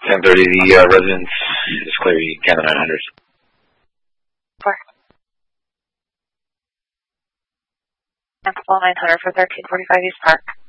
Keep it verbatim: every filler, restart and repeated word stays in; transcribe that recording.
ten thirty, the uh, residence is clear. You can the nine hundred. Four. Ample nine hundred for thirteen forty-five East Park.